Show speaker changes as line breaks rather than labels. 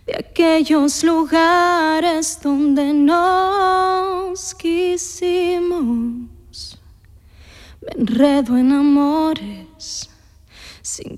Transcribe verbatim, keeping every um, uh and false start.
de aquellos lugares donde nos quisimos. Me enredo en amores sin